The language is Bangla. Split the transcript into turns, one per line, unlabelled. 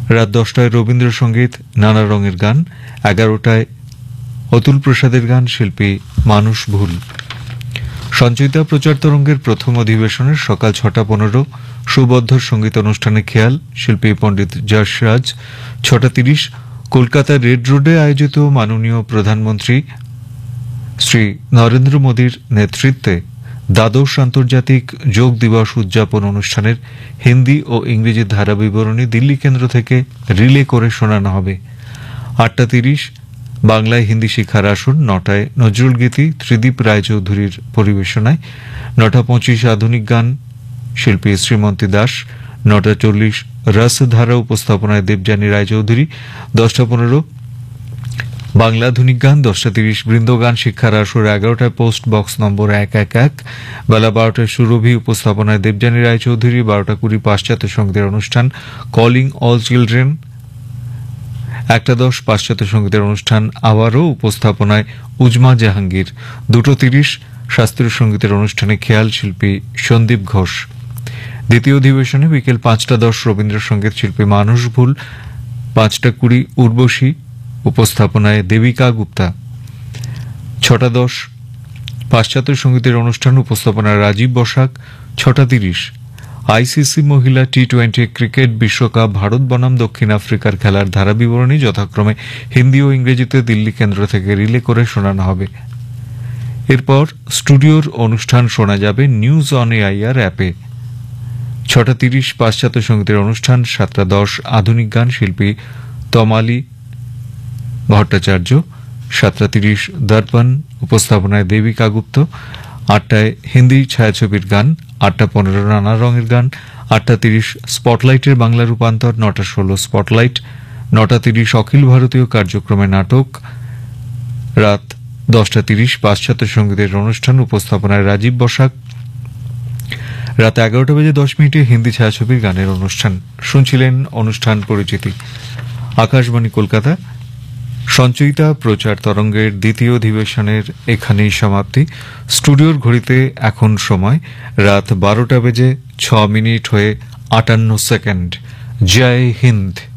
রাত 10টায় রবীন্দ্রসঙ্গীত নানা রঙের গান, 11টায় অতুল প্রসাদের গান, শিল্পী মানুষ ভুল। সঞ্চয়িতা প্রচার তরঙ্গের প্রথম অধিবেশনের সকাল 6:15 সুবদ্ধ সঙ্গীত অনুষ্ঠানে খেয়াল, শিল্পী পণ্ডিত যশরাজ। 6:30 কলকাতার রেড রোডে আয়োজিত মাননীয় প্রধানমন্ত্রী শ্রী নরেন্দ্র মোদীর নেতৃত্বে দ্বাদশ আন্তর্জাতিক যোগ দিবস উদযাপন অনুষ্ঠানের হিন্দি ও ইংরেজি ধারা বিবরণী দিল্লি কেন্দ্র থেকে রিলে করে শোনানো হবে। 8:30 বাংলায় হিন্দি শিক্ষার আসর, 9টায় নজরুল গীতি ত্রিদীপ রায়চৌধুরীর পরিবেশনায়, 9:25 আধুনিক গান, শিল্পী শ্রীমন্তী দাস, 9:40 রসধারা উপস্থাপনায় দেবযানী রায়চৌধুরী, 10:15 বাংলা আধুনিক গান, 10:30 বৃন্দগান শিক্ষার আসর, 11টায় পোস্ট বক্স নম্বর 111, বেলা 12টায় সুরভি উপস্থাপনায় দেবযানী রায়চৌধুরী, 12:20 পাশ্চাত্য সঙ্গীতের অনুষ্ঠান কলিং অল চিলড্রেন, 1:10 পাশ্চাত্য সঙ্গীতের অনুষ্ঠান আবারও উপস্থাপনায় উজমা জাহাঙ্গীর, 2:30 শাস্ত্রীয় সঙ্গীতের অনুষ্ঠানে খেয়াল, শিল্পী সন্দীপ ঘোষ। দ্বিতীয় অধিবেশনে বিকেল 5:10 রবীন্দ্রসঙ্গীত, শিল্পী মানুষ ভুল, 5:20 উর্বশী উপস্থাপনায় দেবিকা গুপ্তা, 6:10 পাশ্চাত্য সঙ্গীতের অনুষ্ঠান উপস্থাপনায় রাজীব বসাক, 6:30 আইসিসি মহিলা টি-20 ক্রিকেট বিশ্বকাপ ভারত বনাম দক্ষিণ আফ্রিকার খেলার ধারা বিবরণী যথাক্রমে হিন্দি ও ইংরেজিতে দিল্লি কেন্দ্র থেকে রিলে করে শোনানো হবে। এরপর স্টুডিওর অনুষ্ঠান শোনা যাবে নিউজ অন এআইআর অ্যাপে। 6:30 পাশ্চাত্য সঙ্গীতের অনুষ্ঠান, 7:10 আধুনিক গান, শিল্পী তমালি ভট্টাচার্য, 7:30 দর্পণ উপস্থাপনায় দেবিকা গুপ্ত, 8টায় হিন্দি ছায়াছবির গান, 8:15 নানা রঙের গান, 8:30 স্পটলাইটের বাংলা রূপান্তর, 9:16 স্পটলাইট, 9:30 অখিল ভারতীয় কার্যক্রমে নাটক, রাত 10:30 পাশ্চাত্য সঙ্গীতের অনুষ্ঠান উপস্থাপনায় রাজীব বসাক, রাত 11:10 হিন্দি ছায়াছবির গানের অনুষ্ঠান। শুনছিলেন অনুষ্ঠান পরিচিতি। আকাশবাণী কলকাতা। সঞ্চয়িতা প্রচার তরঙ্গের দ্বিতীয় অধিবেশনের এখানেই সমাপ্তি। স্টুডিওর ঘড়িতে এখন সময় রাত 12:06 হয়ে 58 সেকেন্ড। জয় হিন্দ।